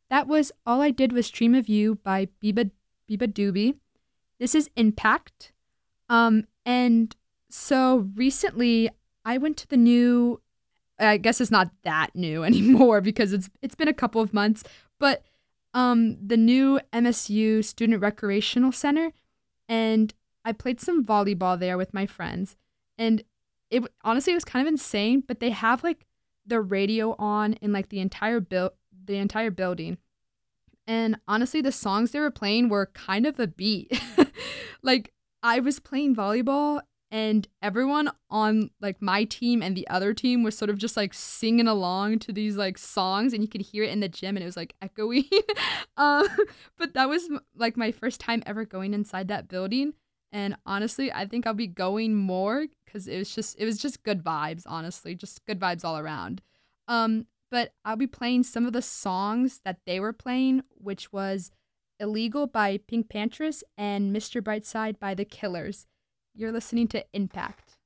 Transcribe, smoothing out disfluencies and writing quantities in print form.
That was All I Did Was Dream of You by Biba Doobie. This is Impact. And so recently I went to the new, I guess it's not that new anymore because it's been a couple of months, but the new MSU Student Recreational Center, and I played some volleyball there with my friends. And honestly, it was kind of insane, but they have like the radio on in like the entire building. And honestly, the songs they were playing were kind of a beat. Like, I was playing volleyball, and everyone on like my team and the other team was sort of just like singing along to these like songs, and you could hear it in the gym, and it was like echoey. um, but that was like my first time ever going inside that building, and honestly, I think I'll be going more because it was just good vibes. Honestly, just good vibes all around. But I'll be playing some of the songs that they were playing, which was Illegal by Pink Panthers and Mr. Brightside by The Killers. You're listening to Impact.